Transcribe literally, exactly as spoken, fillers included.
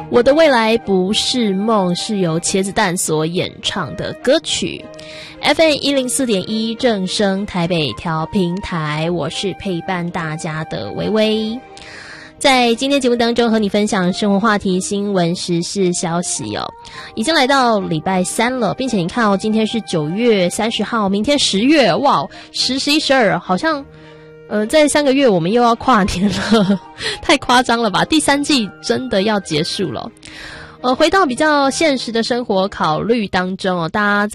我的未来不是梦是由茄子蛋所演唱的歌曲。 F M 一零四点一 正声台北调频台，我是陪伴大家的微微。在今天节目当中和你分享生活话题、新闻时事消息哦。已经来到礼拜三了，并且你看哦，今天是九月三十号，明天十月，哇，十、十一、十二，好像呃，在三个月我们又要跨年了，太夸张了吧？第三季真的要结束了。呃，回到比较现实的生活考虑当中哦，大家在